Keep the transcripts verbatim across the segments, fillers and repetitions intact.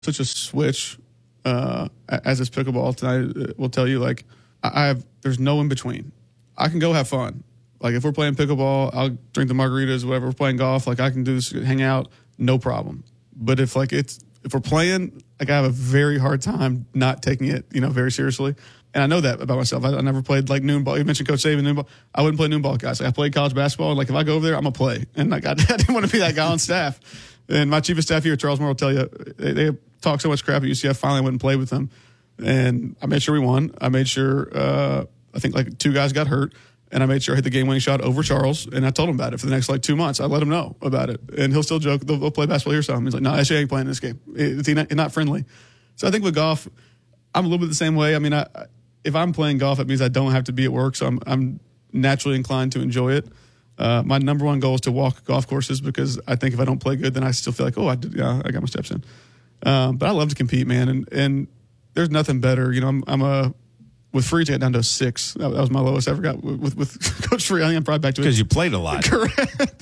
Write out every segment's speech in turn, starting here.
such a switch uh, as this pickleball tonight will tell you. Like, I have, there's no in between. I can go have fun. Like, if we're playing pickleball, I'll drink the margaritas, whatever. We're playing golf, like, I can do this, hang out, no problem. But if, like, it's, if we're playing, like, I have a very hard time not taking it, you know, very seriously. And I know that about myself. I, I never played, like, noon ball. You mentioned Coach Saban, noon ball. I wouldn't play noon ball, guys. Like, I played college basketball, and, like, if I go over there, I'm going to play. And, like, I, I didn't want to be that guy on staff. And my chief of staff here, Charles Moore, will tell you, they, they talk so much crap at U C F, finally I went and played with them. And I made sure we won. I made sure, uh, I think, like, two guys got hurt. And I made sure I hit the game-winning shot over Charles, and I told him about it for the next, like, two months. I let him know about it. And he'll still joke, they'll, they'll play basketball here some. He's like, no, S J ain't playing this game. It's not, not friendly. So I think with golf, I'm a little bit the same way. I mean, I, if I'm playing golf, it means I don't have to be at work, so I'm, I'm naturally inclined to enjoy it. Uh, my number one goal is to walk golf courses because I think if I don't play good, then I still feel like, oh, I, did, yeah, I got my steps in. Um, but I love to compete, man, and, and there's nothing better. You know, I'm, I'm a... With Free, I got down to a six. That was my lowest I ever got with, with Coach Free. I think I'm probably back to because you played a lot. Correct.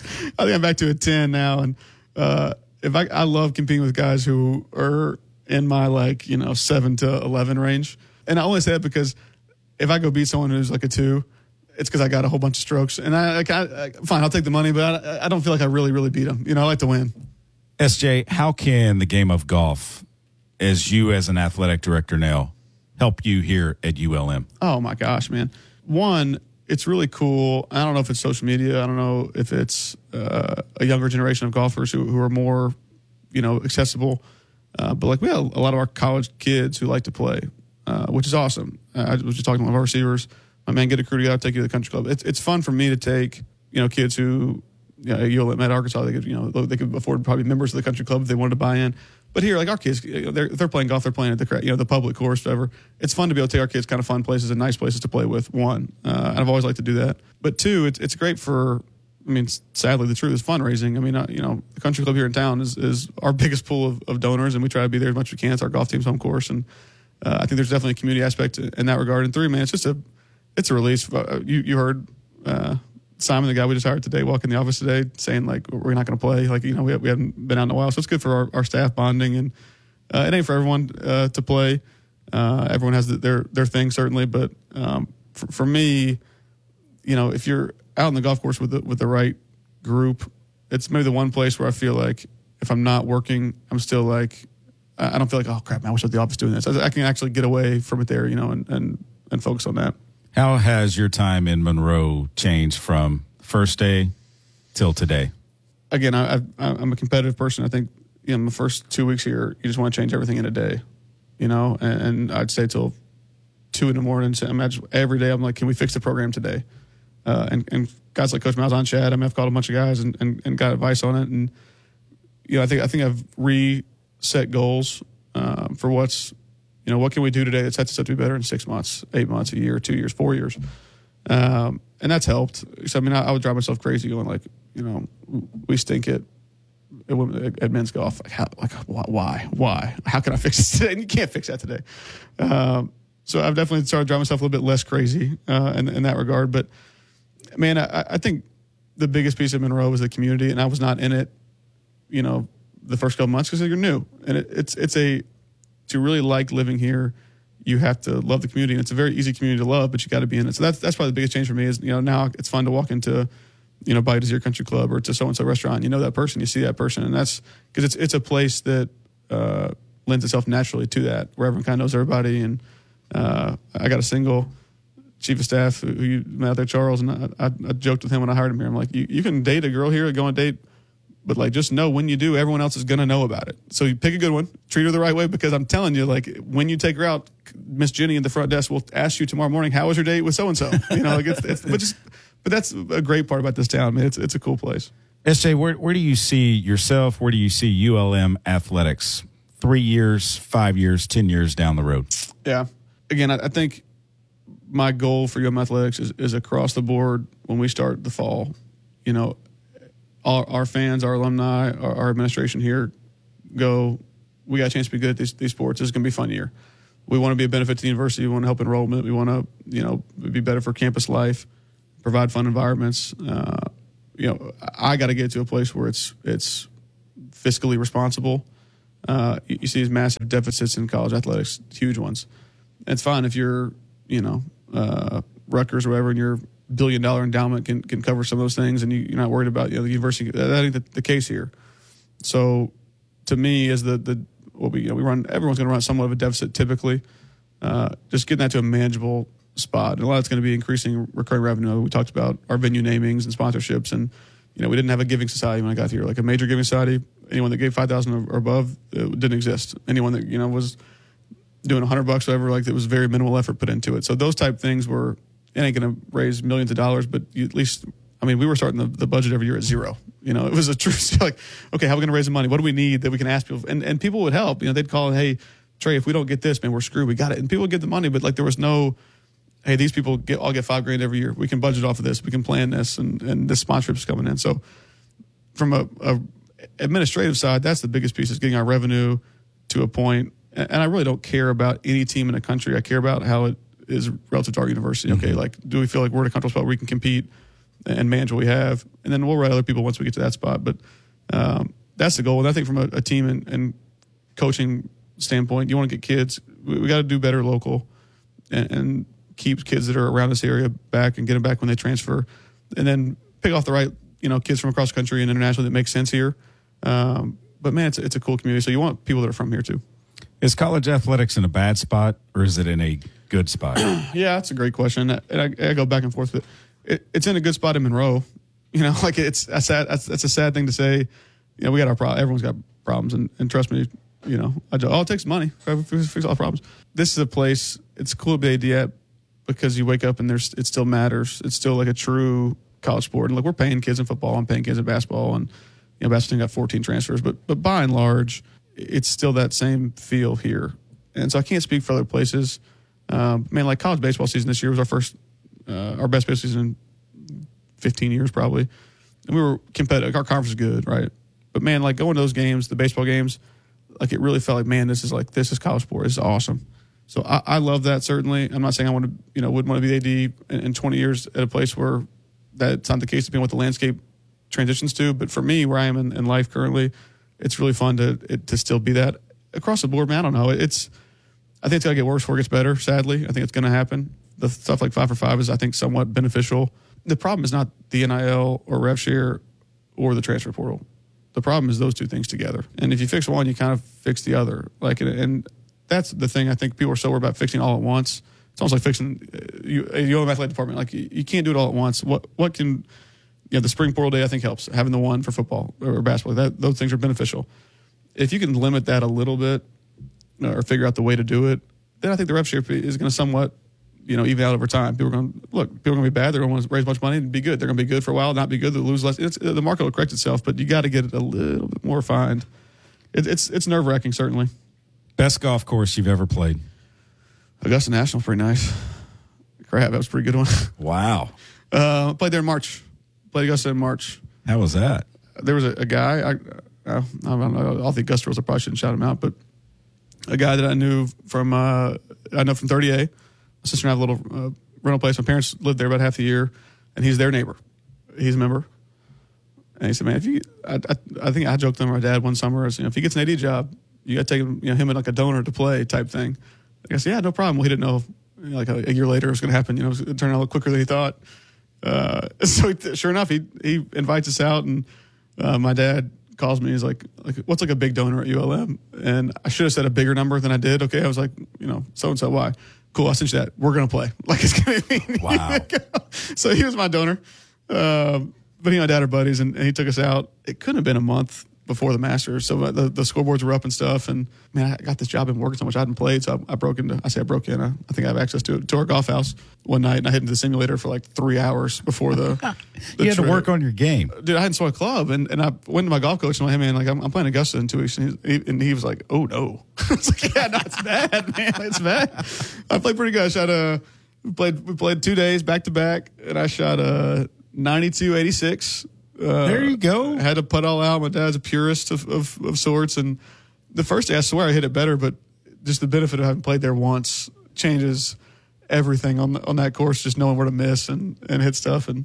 I think I'm back to a ten now. And uh, if I, I love competing with guys who are in my, like, you know, seven to eleven range. And I only say that because if I go beat someone who's like a two, it's because I got a whole bunch of strokes. And I, like, I, I fine, I'll take the money, but I, I don't feel like I really, really beat them. You know, I like to win. S J, how can the game of golf, as you as an athletic director now, help you here at U L M? Oh, my gosh, man. One, it's really cool. I don't know if it's social media. I don't know if it's uh, a younger generation of golfers who, who are more, you know, accessible. Uh, but, like, we have a lot of our college kids who like to play, uh, which is awesome. Uh, I was just talking to one of our receivers. My man, get a crew together, I'll take you to the country club. It's it's fun for me to take, you know, kids who, you know, U L M at Arkansas, they could, you know, they could afford probably members of the country club if they wanted to buy in. But here, like, our kids, they're, if they're playing golf, they're playing at the, you know, the public course, whatever. It's fun to be able to take our kids kind of fun places and nice places to play with, one. Uh, and I've always liked to do that. But two, it's it's great for, I mean, sadly, the truth is fundraising. I mean, uh, you know, the country club here in town is, is our biggest pool of, of donors, and we try to be there as much as we can. It's our golf team's home course. And uh, I think there's definitely a community aspect in that regard. And three, man, it's just a, it's a release. Uh, you, you heard uh, Simon, the guy we just hired today, walk in the office today saying, like, we're not going to play. Like, you know, we, we haven't been out in a while. So it's good for our, our staff bonding. And Uh, it ain't for everyone uh, to play. Uh, everyone has the, their their thing, certainly. But um, for, for me, you know, if you're out on the golf course with the, with the right group, it's maybe the one place where I feel like if I'm not working, I'm still like, I don't feel like, oh, crap, man, I wish I was at the office doing this. I, I can actually get away from it there, you know, and, and, and focus on that. How has your time in Monroe changed from first day till today? Again, I, I, I'm a competitive person. I think, you know, my first two weeks here, you just want to change everything in a day, you know, and, and I'd say till two in the morning. So imagine every day I'm like, can we fix the program today? Uh, and, and guys like Coach Malzahn, Chad, I mean, I've called a bunch of guys and, and, and got advice on it. And, you know, I think, I think I've reset goals um, for what's, you know, what can we do today that sets us up to be better in six months, eight months, a year, two years, four years. Um, and that's helped. So, I mean, I, I would drive myself crazy going like, you know, we stink it. At men's golf, like, how, like why, why, how can I fix this today? And you can't fix that today. Um, so I've definitely started driving myself a little bit less crazy uh, in, in that regard. But man, I, I think the biggest piece of Monroe was the community, and I was not in it, you know, the first couple months because you're new, and it, it's it's a to really like living here, you have to love the community, and it's a very easy community to love, but you got to be in it. So that's that's probably the biggest change for me is, you know, now it's fun to walk into, you know, Bite is Your Country Club or to so-and-so restaurant. You know that person, you see that person. And that's because it's it's a place that uh, lends itself naturally to that, where everyone kind of knows everybody. And uh, I got a single chief of staff who you met out there, Charles, and I, I, I joked with him when I hired him here. I'm like, you, you can date a girl here, go on a date, but, like, just know when you do, everyone else is going to know about it. So you pick a good one, treat her the right way, because I'm telling you, like, when you take her out, Miss Jenny at the front desk will ask you tomorrow morning, how was your date with so-and-so? You know, like, it's, it's but just – But that's a great part about this town, man. It's it's a cool place. S J, where where do you see yourself? Where do you see U L M athletics three years, five years, ten years down the road? Yeah. Again, I, I think my goal for U L M athletics is, is across the board when we start the fall. You know, our, our fans, our alumni, our, our administration here go, we got a chance to be good at these, these sports. This is going to be a fun year. We want to be a benefit to the university. We want to help enrollment. We want to, you know, be better for campus life. Provide fun environments. Uh, you know, I got to get to a place where it's it's fiscally responsible, uh, you, you see these massive deficits in college athletics, huge ones. And it's fine if you're, you know, uh, Rutgers or whatever, and your billion dollar endowment can, can cover some of those things, and you, you're not worried about, you know, the university. That ain't the, the case here. So, to me, as the the what we you know we run, everyone's going to run somewhat of a deficit typically. Uh, just getting that to a manageable spot, and a lot of it's going to be increasing recurring revenue. We talked about our venue namings and sponsorships, and you know we didn't have a giving society when I got here, like a major giving society. Anyone that gave five thousand or above, it didn't exist. Anyone that you know was doing a hundred bucks or whatever, like there was very minimal effort put into it. So those type things were. It ain't going to raise millions of dollars, but you at least, I mean, we were starting the, the budget every year at zero. You know, it was a true, like, okay, how are we going to raise the money? What do we need that we can ask people? And and people would help. You know, they'd call, hey, Trey, if we don't get this, man, we're screwed. We got it. And people would get the money, but like there was no, hey, these people get all get five grand every year. We can budget off of this. We can plan this, and, and this sponsorship is coming in. So from a, a administrative side, that's the biggest piece is getting our revenue to a point. And, and I really don't care about any team in the country. I care about how it is relative to our university. Okay, mm-hmm. Like, do we feel like we're in a comfortable spot where we can compete and manage what we have? And then we'll write other people once we get to that spot. But um, that's the goal. And I think from a, a team and, and coaching standpoint, you want to get kids. We, we got to do better local and, and keep kids that are around this area back and get them back when they transfer. And then pick off the right, you know, kids from across the country and internationally that make sense here. Um, but, man, it's, it's a cool community. So you want people that are from here, too. Is college athletics in a bad spot, or is it in a good spot? Yeah, that's a great question. And I, I go back and forth with it. it. It's in a good spot in Monroe. You know, like it's a sad, that's, that's a sad thing to say. You know, we got our problems. Everyone's got problems. And, and trust me, you know, I just, oh, it takes money. Fix, fix all the problems. This is a place, it's cool to be A D at because you wake up and there's, it still matters. It's still like a true college sport. And look, we're paying kids in football and paying kids in basketball. And, you know, basketball got fourteen transfers. But, but by and large, it's still that same feel here. And so I can't speak for other places. Um, man, like college baseball season this year was our first, uh, our best baseball season in fifteen years probably. And we were competitive. Our conference is good, right? But man, like going to those games, the baseball games, like it really felt like, man, this is like, this is college sport. This is awesome. So I, I love that, certainly. I'm not saying I want to, you know, wouldn't want to be A D in, in twenty years at a place where that's not the case, depending on what the landscape transitions to. But for me, where I am in, in life currently, it's really fun to it, to still be that across the board, man. I don't know. It's, I think it's got to get worse before it gets better, sadly. I think it's going to happen. The stuff like five for five is, I think, somewhat beneficial. The problem is not the N I L or rev share or the transfer portal. The problem is those two things together. And if you fix one, you kind of fix the other. Like, and that's the thing I think people are so worried about fixing all at once. It's almost like fixing you, you own the athletic department. Like, you, you can't do it all at once. What what can, you know, the spring portal day, I think, helps. Having the one for football or basketball, that those things are beneficial. If you can limit that a little bit, or figure out the way to do it, then I think the rev share is going to somewhat, you know, even out over time. People are going to look. People are going to be bad. They're going to want to raise much money and be good. They're going to be good for a while, not be good. They'll lose less. It's, the market will correct itself, but you got to get it a little bit more refined. It, it's it's nerve wracking, certainly. Best golf course you've ever played? Augusta National, pretty nice. Crap, that was a pretty good one. Wow. Uh, played there in March. Played Augusta in March. How was that? There was a, a guy. I, I, I don't know. All the Augusta girls, I probably shouldn't shout him out, but a guy that I knew from uh, I know from thirty A. My sister and I have a little uh, rental place. My parents lived there about half the year, and he's their neighbor. He's a member. And he said, "Man, if you, I, I, I think I joked to my dad one summer, as, you know, if he gets an A D job, you got to take him, you know, him and like a donor to play type thing." I said, "Yeah, no problem." Well, he didn't know, you know, like a, a year later it was going to happen. You know, it was turning out a little quicker than he thought. Uh, so he, sure enough, he he invites us out, and uh, my dad calls me. He's like, like, what's like a big donor at U L M? And I should have said a bigger number than I did. Okay, I was like, you know, so and so. Why? Cool. I sent you that. We're gonna play. Like it's gonna be. Wow. So he was my donor, um, but he and my dad are buddies, and, and he took us out. It couldn't have been a month before the Masters, so the the scoreboards were up and stuff. And man, I got this job and working so much I hadn't played, so I, I broke into. I say I broke in. I, I think I have access to it to our golf house one night, and I hit into the simulator for like three hours before the. the you had trip. to work on your game, dude. I hadn't swung a club, and, and I went to my golf coach and I'm like, hey man, like I'm, I'm playing Augusta in two weeks, and he, and he was like, oh no. I was like, yeah, no, it's bad, man, it's bad. I played pretty good. I shot a we played we played two days back to back, and I shot a ninety-two eighty-six. Uh, there you go. I had to putt all out. My dad's a purist of, of, of sorts. And the first day, I swear I hit it better, but just the benefit of having played there once changes everything on on that course, just knowing where to miss and, and hit stuff. And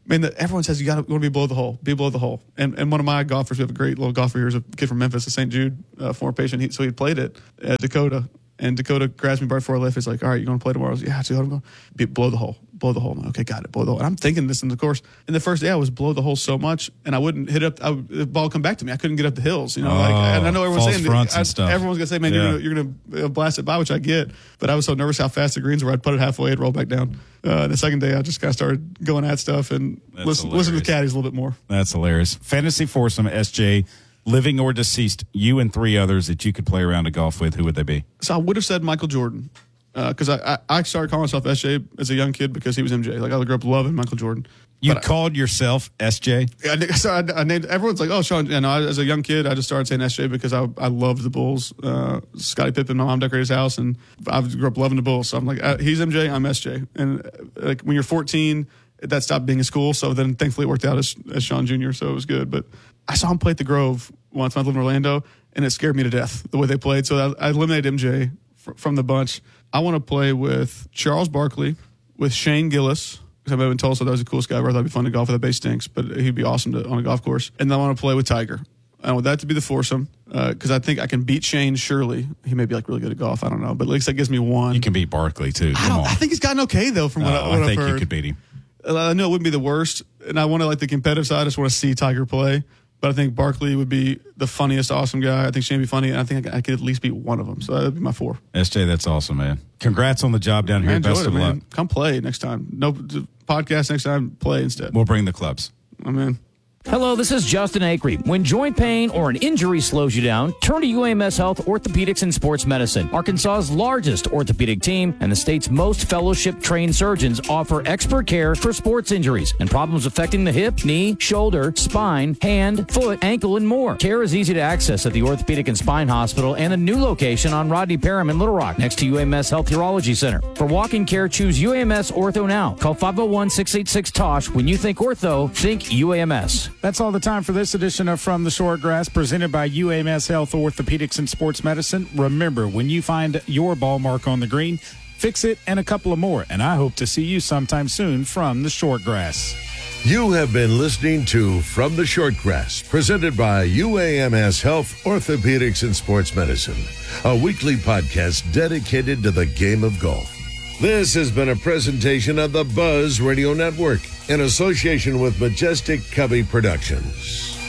Man, the, everyone says you got to be below the hole, be below the hole. And and one of my golfers, we have a great little golfer here, is a kid from Memphis, a Saint Jude uh, former patient. He, so he played it at Dakota. And Dakota grabs me right before I left. He's like, all right, you're going to play tomorrow? I was like, yeah, so I'm going to be below the hole, below the hole. I'm like, okay, got it, below the hole. And I'm thinking this in the course. And the first day I was below the hole so much, and I wouldn't hit up, I would, the ball would come back to me. I couldn't get up the hills, you know. Oh, like, and I know everyone's false saying, fronts I, and stuff. everyone's going to say, man, Yeah. you're going to blast it by, which I get. But I was so nervous how fast the greens were. I'd put it halfway, it'd roll back down. Uh, the second day, I just kind of started going at stuff and That's listen, listen to the hilarious. caddies a little bit more. That's hilarious. Fantasy foursome, S J, living or deceased, you and three others that you could play around a golf with. Who would they be? So I would have said Michael Jordan. Because I, I I started calling myself S J as a young kid because he was M J. Like I grew up loving Michael Jordan. You But I- called yourself S J? Yeah, I, so I, I named everyone's like, oh, Sean. You know, I, as a young kid, I just started saying S J because I I loved the Bulls. Uh, Scottie Pippen, my mom decorated his house, and I grew up loving the Bulls. So I'm like, uh, he's M J, I'm S J. And uh, like when you're fourteen, that stopped being a school. So then thankfully it worked out as, as Sean Junior So it was good. But I saw him play at the Grove once when I lived in Orlando, and it scared me to death the way they played. So I, I eliminated M J fr- from the bunch. I want to play with Charles Barkley, with Shane Gillis. I've been told so that was the coolest guy ever. I thought it'd be fun to golf with. That base stinks, but he'd be awesome to, on a golf course. And then I want to play with Tiger. I want that to be the foursome because uh, I think I can beat Shane surely. He may be like really good at golf. I don't know, but at least that gives me one. You can beat Barkley, too. I, Come don't, on. I think he's gotten okay though from what, No, I, what I I've think heard. you could beat him. I know it wouldn't be the worst, and I want to like the competitive side. I just want to see Tiger play. But I think Barkley would be the funniest, awesome guy. I think Shane would be funny, and I think I could, I could at least beat one of them. So that would be my four. S J, that's awesome, man. Congrats on the job down here. Man, enjoyed Best it, of man. luck. Come play next time. No podcast next time. Play instead. We'll bring the clubs. I'm in. Hello, this is Justin Acree. When joint pain or an injury slows you down, turn to U A M S Health Orthopedics and Sports Medicine. Arkansas's largest orthopedic team and the state's most fellowship-trained surgeons offer expert care for sports injuries and problems affecting the hip, knee, shoulder, spine, hand, foot, ankle, and more. Care is easy to access at the Orthopedic and Spine Hospital and the new location on Rodney Parham in Little Rock, next to U A M S Health Urology Center. For walking care, choose U A M S Ortho now. Call five oh one, six eight six, T O S H. When you think ortho, think U A M S. That's all the time for this edition of From the Shortgrass, presented by U A M S Health Orthopedics and Sports Medicine. Remember, when you find your ball mark on the green, fix it and a couple of more. And I hope to see you sometime soon from the Shortgrass. You have been listening to From the Shortgrass, presented by U A M S Health Orthopedics and Sports Medicine, a weekly podcast dedicated to the game of golf. This has been a presentation of the Buzz Radio Network in association with Majestic Cubby Productions.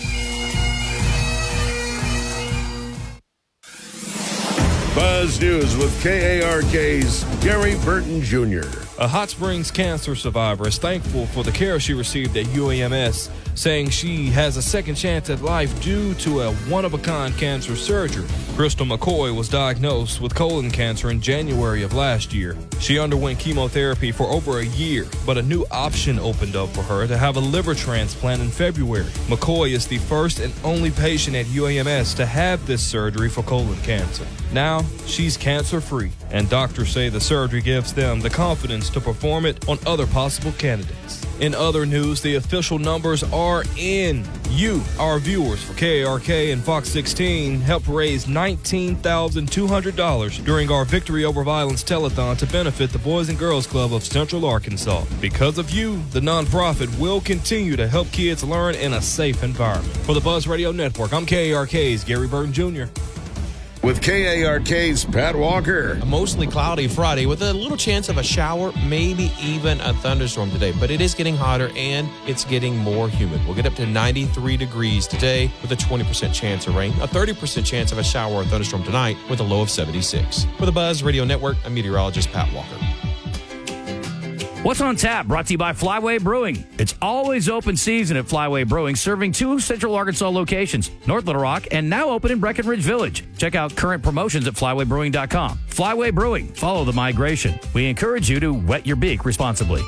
Buzz News with K A R K's Gary Burton Junior A Hot Springs cancer survivor is thankful for the care she received at U A M S, saying she has a second chance at life due to a one-of-a-kind cancer surgery. Crystal McCoy was diagnosed with colon cancer in January of last year. She underwent chemotherapy for over a year, but a new option opened up for her to have a liver transplant in February. McCoy is the first and only patient at U A M S to have this surgery for colon cancer. Now, she's cancer-free, and doctors say the surgery gives them the confidence to perform it on other possible candidates. In other news, the official numbers are in. You, our viewers for K A R K and Fox sixteen, helped raise nineteen thousand two hundred dollars during our Victory Over Violence telethon to benefit the Boys and Girls Club of Central Arkansas. Because of you, the nonprofit will continue to help kids learn in a safe environment. For the Buzz Radio Network, I'm K A R K's Gary Burton Junior With K A R K's Pat Walker. A mostly cloudy Friday with a little chance of a shower, maybe even a thunderstorm today. But it is getting hotter and it's getting more humid. We'll get up to ninety-three degrees today with a twenty percent chance of rain, a thirty percent chance of a shower or thunderstorm tonight with a low of seventy-six. For the Buzz Radio Network, I'm meteorologist Pat Walker. What's on tap? Brought to you by Flyway Brewing. It's always open season at Flyway Brewing, serving two Central Arkansas locations, North Little Rock and now open in Breckenridge Village. Check out current promotions at flyway brewing dot com. Flyway Brewing. Follow the migration. We encourage you to wet your beak responsibly.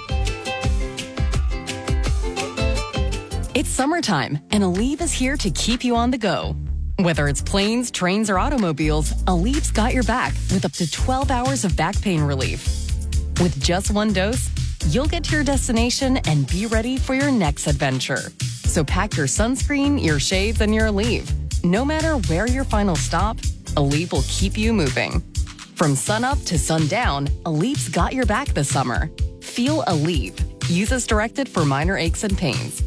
It's summertime, and Aleve is here to keep you on the go. Whether it's planes, trains, or automobiles, Aleve's got your back with up to twelve hours of back pain relief. With just one dose, you'll get to your destination and be ready for your next adventure. So pack your sunscreen, your shades, and your Aleve. No matter where your final stop, Aleve will keep you moving. From sunup to sundown, Aleve's got your back this summer. Feel Aleve. Use as directed for minor aches and pains.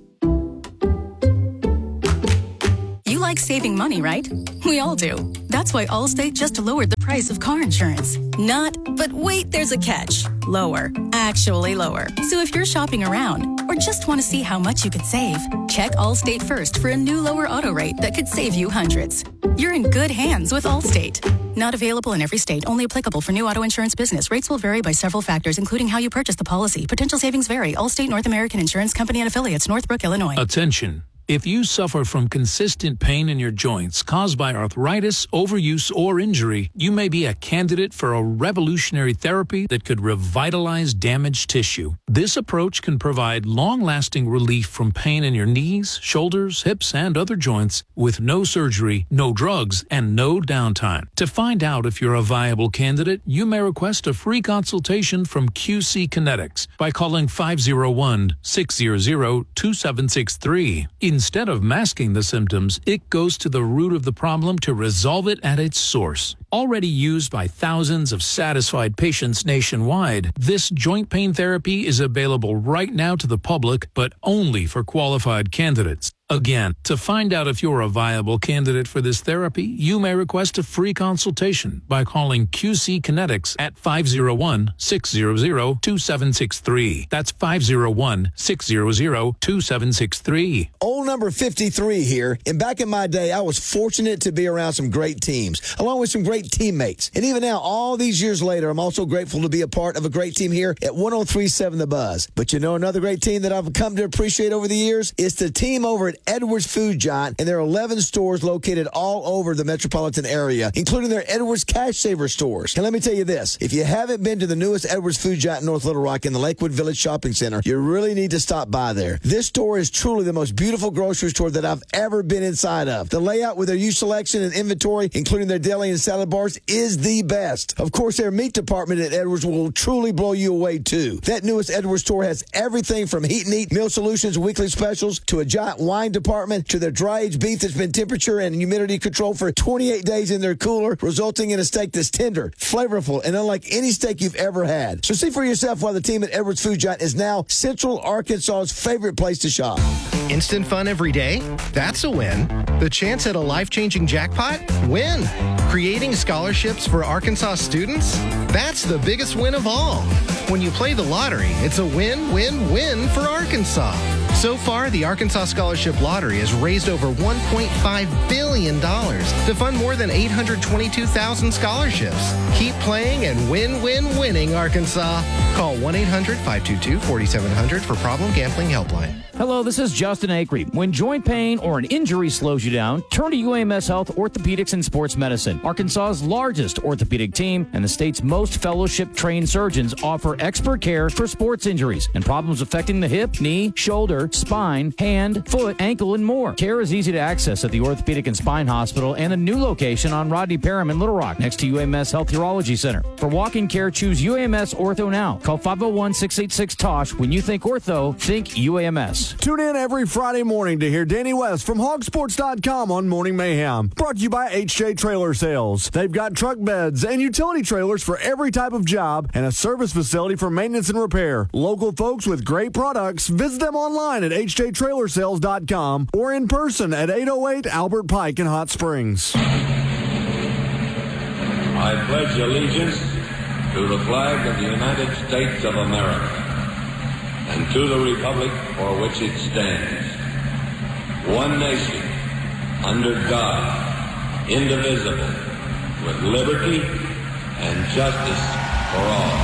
You like saving money, right? We all do. That's why Allstate just lowered the price of car insurance. Not, but wait, there's a catch. Lower. Actually lower. So if you're shopping around or just want to see how much you could save, check Allstate first for a new lower auto rate that could save you hundreds. You're in good hands with Allstate. Not available in every state. Only applicable for new auto insurance business. Rates will vary by several factors, including how you purchase the policy. Potential savings vary. Allstate North American Insurance Company and Affiliates, Northbrook, Illinois. Attention. If you suffer from consistent pain in your joints caused by arthritis, overuse, or injury, you may be a candidate for a revolutionary therapy that could revitalize damaged tissue. This approach can provide long-lasting relief from pain in your knees, shoulders, hips, and other joints with no surgery, no drugs, and no downtime. To find out if you're a viable candidate, you may request a free consultation from Q C Kinetics by calling five oh one, six hundred, two seven six three. Instead of masking the symptoms, it goes to the root of the problem to resolve it at its source. Already used by thousands of satisfied patients nationwide, this joint pain therapy is available right now to the public, but only for qualified candidates. Again, to find out if you're a viable candidate for this therapy, you may request a free consultation by calling Q C Kinetics at five oh one, six hundred, two seven six three. That's five oh one, six hundred, two seven six three. Old number fifty-three here, and back in my day, I was fortunate to be around some great teams, along with some great teammates. And even now, all these years later, I'm also grateful to be a part of a great team here at one oh three point seven The Buzz. But you know another great team that I've come to appreciate over the years? It's the team over at Edwards Food Giant, and there are eleven stores located all over the metropolitan area, including their Edwards Cash Saver stores. And let me tell you this, if you haven't been to the newest Edwards Food Giant in North Little Rock in the Lakewood Village Shopping Center, you really need to stop by there. This store is truly the most beautiful grocery store that I've ever been inside of. The layout with their used selection and inventory, including their deli and salad bars, is the best. Of course, their meat department at Edwards will truly blow you away, too. That newest Edwards store has everything from heat and eat, meal solutions, weekly specials, to a giant wine department, to their dry-aged beef that's been temperature and humidity controlled for twenty-eight days in their cooler, resulting in a steak that's tender, flavorful, and unlike any steak you've ever had. So see for yourself why the team at Edwards Food Giant is now Central Arkansas's favorite place to shop. Instant fun every day? That's a win. The chance at a life-changing jackpot? Win. Creating scholarships for Arkansas students? That's the biggest win of all. When you play the lottery, it's a win-win-win for Arkansas. So far, the Arkansas Scholarship Lottery has raised over one point five billion dollars to fund more than eight hundred twenty-two thousand scholarships. Keep playing and win-win-winning, Arkansas. Call one eight hundred, five two two, four seven zero zero for Problem Gambling Helpline. Hello, this is Justin Acree. When joint pain or an injury slows you down, turn to U A M S Health Orthopedics and Sports Medicine. Arkansas's largest orthopedic team and the state's most fellowship-trained surgeons offer expert care for sports injuries and problems affecting the hip, knee, shoulder, spine, hand, foot, ankle, and more. Care is easy to access at the Orthopedic and Spine Hospital and a new location on Rodney Parham in Little Rock next to U A M S Health Urology Center. For walk-in care, choose U A M S Ortho now. Call five oh one, six eight six, T O S H. When you think ortho, think U A M S. Tune in every Friday morning to hear Danny West from hog sports dot com on Morning Mayhem. Brought to you by H J Trailer Sales. They've got truck beds and utility trailers for every type of job and a service facility for maintenance and repair. Local folks with great products. Visit them online at H J Trailer Sales dot com or in person at eight oh eight Albert Pike in Hot Springs. I pledge allegiance to the flag of the United States of America and to the republic for which it stands, one nation, under God, indivisible, with liberty and justice for all.